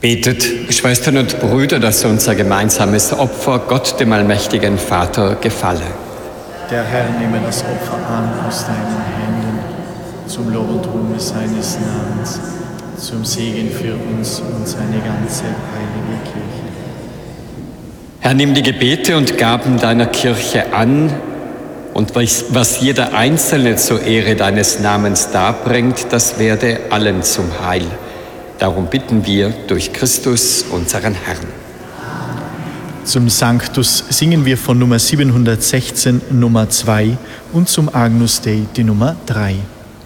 Betet, Schwestern und Brüder, dass unser gemeinsames Opfer Gott, dem allmächtigen Vater, gefalle. Der Herr nehme das Opfer an aus deinen Händen, zum Lob und Ruhme seines Namens, zum Segen für uns und seine ganze heilige Kirche. Herr, nimm die Gebete und Gaben deiner Kirche an und was jeder Einzelne zur Ehre deines Namens darbringt, das werde allen zum Heil. Darum bitten wir durch Christus, unseren Herrn. Zum Sanctus singen wir von Nummer 716 Nummer 2 und zum Agnus Dei die Nummer 3.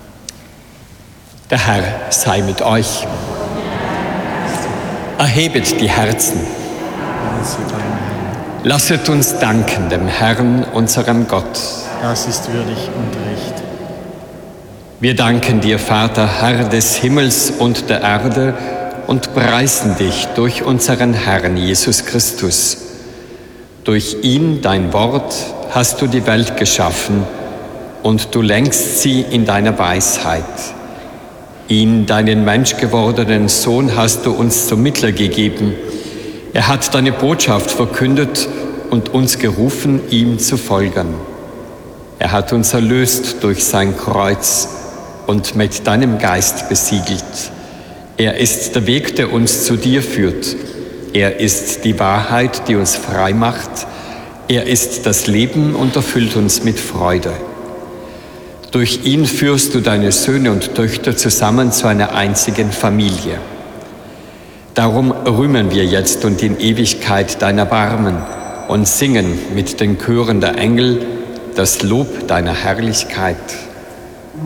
Der Herr sei mit euch. Erhebet die Herzen. Lasset uns danken dem Herrn, unserem Gott. Das ist würdig und recht. Wir danken dir, Vater, Herr des Himmels und der Erde, und preisen dich durch unseren Herrn Jesus Christus. Durch ihn, dein Wort, hast du die Welt geschaffen und du lenkst sie in deiner Weisheit. Ihn, deinen menschgewordenen Sohn, hast du uns zum Mittler gegeben. Er hat deine Botschaft verkündet und uns gerufen, ihm zu folgen. Er hat uns erlöst durch sein Kreuz und mit deinem Geist besiegelt. Er ist der Weg, der uns zu dir führt. Er ist die Wahrheit, die uns frei macht. Er ist das Leben und erfüllt uns mit Freude. Durch ihn führst du deine Söhne und Töchter zusammen zu einer einzigen Familie. Darum rühmen wir jetzt und in Ewigkeit dein Erbarmen und singen mit den Chören der Engel das Lob deiner Herrlichkeit.